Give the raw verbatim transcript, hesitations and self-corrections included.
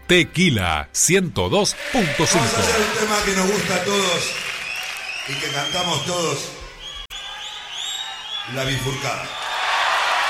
Tequila ciento dos punto cinco. Vamos a hacer un tema que nos gusta a todos y que cantamos todos. La bifurcada.